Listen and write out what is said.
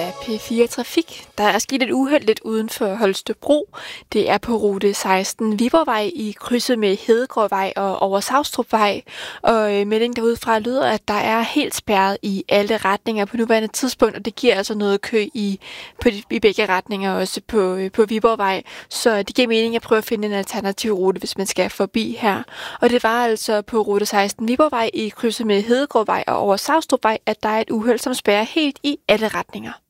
af P4 Trafik. Der er sket et uheld lidt uden for Holstebro. Det er på rute 16 Viborgvej i krydset med Hedegårdvej og over Savstrupvej. Og meldingen derudfra lyder, at der er helt spærret i alle retninger på nuværende tidspunkt, og det giver altså noget kø i begge retninger, også på Viborgvej. Så det giver mening at prøve at finde en alternativ rute, hvis man skal forbi her. Og det var altså på rute 16 Viborgvej i krydset med Hedegårdvej og over Savstrupvej, at der er et uheld, som spærrer helt i alle retninger.